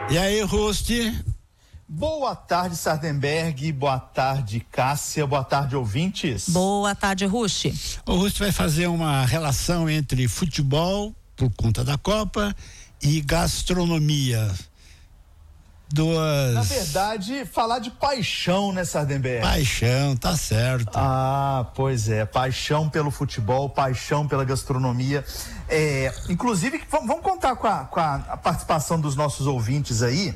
E aí, Rusti? Boa tarde, Sardenberg. Boa tarde, Cássia. Boa tarde, ouvintes. Boa tarde, Rusti. O Rusti vai fazer uma relação entre futebol, por conta da Copa, e gastronomia. Na verdade, falar de paixão, né, Sardenberg? Paixão, tá certo. Ah, pois é. Paixão pelo futebol, paixão pela gastronomia. Inclusive, vamos contar com a participação dos nossos ouvintes aí.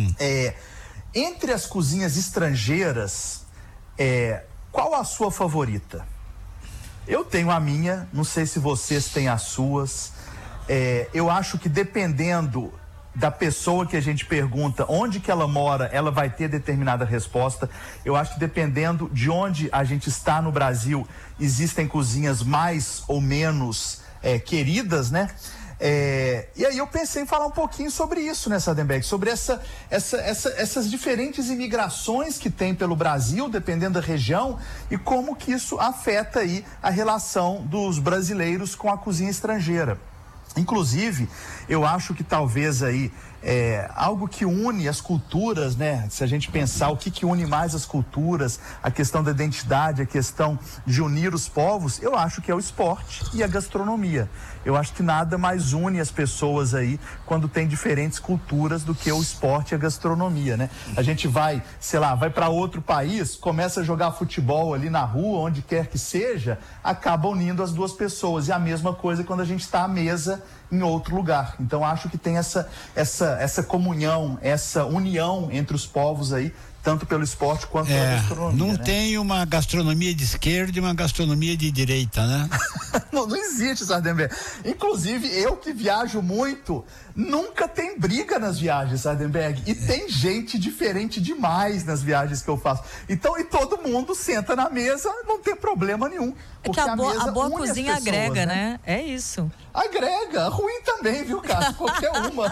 Entre as cozinhas estrangeiras, qual a sua favorita? Eu tenho a minha, não sei se vocês têm as suas. Eu acho que dependendo da pessoa que a gente pergunta onde que ela mora, ela vai ter determinada resposta. Eu acho que dependendo de onde a gente está no Brasil, existem cozinhas mais ou menos queridas, né? E aí eu pensei em falar um pouquinho sobre isso, né, Sardenberg? Sobre essas diferentes imigrações que tem pelo Brasil, dependendo da região, e como que isso afeta aí a relação dos brasileiros com a cozinha estrangeira. Inclusive, eu acho que talvez aí algo que une as culturas, né? Se a gente pensar o que une mais as culturas, a questão da identidade, a questão de unir os povos, eu acho que é o esporte e a gastronomia. Eu acho que nada mais une as pessoas aí quando tem diferentes culturas do que o esporte e a gastronomia, né? A gente vai, sei lá, vai para outro país, começa a jogar futebol ali na rua, onde quer que seja, acaba unindo as duas pessoas. E a mesma coisa quando a gente está à mesa em outro lugar. Então acho que tem essa comunhão, essa união entre os povos aí, tanto pelo esporte quanto pela gastronomia. Não, né? Tem uma gastronomia de esquerda e uma gastronomia de direita, né? não existe, Sardenberg. Inclusive, eu que viajo muito, nunca tem briga nas viagens, Sardenberg. E tem gente diferente demais nas viagens que eu faço. Então, e todo mundo senta na mesa, não tem problema nenhum. É que a boa cozinha pessoas, agrega, né? É isso. Agrega. Ruim também, viu, Cássio? Qualquer uma.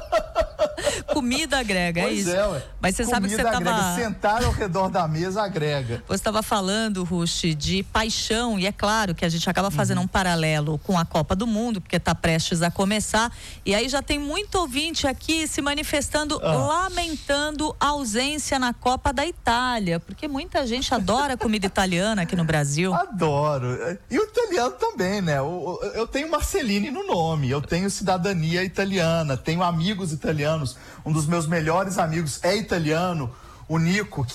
Comida agrega, pois isso. Mas você sabe que você agrega. Sentar ao redor da mesa agrega. Você estava falando, Rusti, de paixão, e é claro que a gente acaba fazendo um paralelo com a Copa do Mundo, porque está prestes a começar, e aí já tem muito ouvinte aqui se manifestando, lamentando a ausência na Copa da Itália, porque muita gente adora comida italiana aqui no Brasil. Adoro. E o italiano também, né? Eu tenho Marceline no nome, eu tenho cidadania italiana, tenho amigos italianos. Um dos meus melhores amigos é italiano, o Nico,